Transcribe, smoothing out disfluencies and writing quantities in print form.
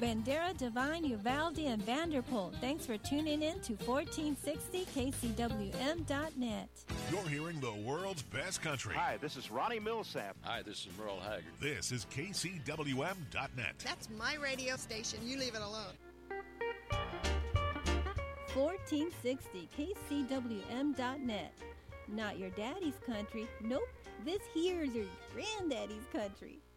Bandera, Divine, Uvalde, and Vanderpool. Thanks for tuning in to 1460kcwm.net. You're hearing the world's best country. Hi, this is Ronnie Millsap. Hi, this is Merle Haggard. This is kcwm.net. That's my radio station. You leave it alone. 1460kcwm.net. Not your daddy's country. Nope, this here's your granddaddy's country.